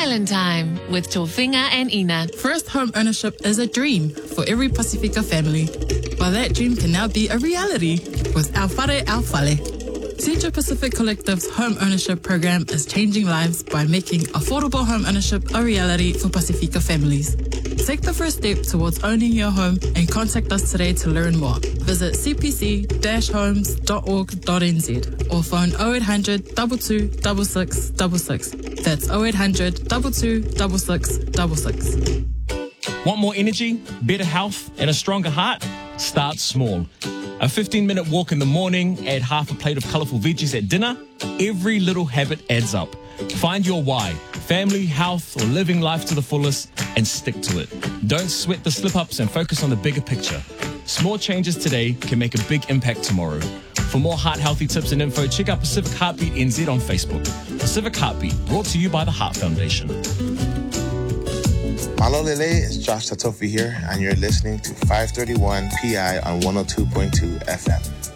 Island Time with Tofinga and Ina. First home ownership is a dream for every Pacifica family. Well, that dream can now be a reality with Alfare Alfale. Central Pacific Collective's home ownership program is changing lives by making affordable home ownership a reality for Pacifica families. Take the first step towards owning your home and contact us today to learn more. Visit cpc-homes.org.nz or phone 0800 22 6666. That's 0800 22 6666. Want more energy, better health, and a stronger heart? Start small. A 15-minute walk in the morning, add half a plate of colourful veggies at dinner. Every little habit adds up. Find your why, family, health, or living life to the fullest, and stick to it. Don't sweat the slip-ups and focus on the bigger picture. Small changes today can make a big impact tomorrow. For more heart-healthy tips and info, check out Pacific Heartbeat NZ on Facebook. Pacific Heartbeat, brought to you by the Heart Foundation. Malo Lele, it's Josh Tatofi here, and you're listening to 531 PI on 102.2 FM.